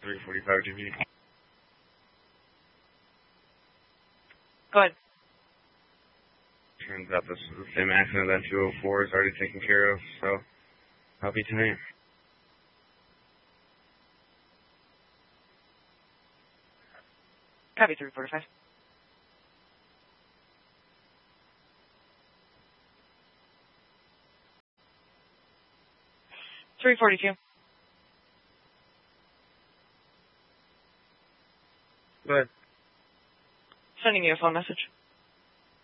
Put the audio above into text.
345 GP. Go ahead. Turns out this is the same accident that 204 is already taken care of, so I'll be tonight. Copy 345. $342. Go ahead. Sending you a phone message.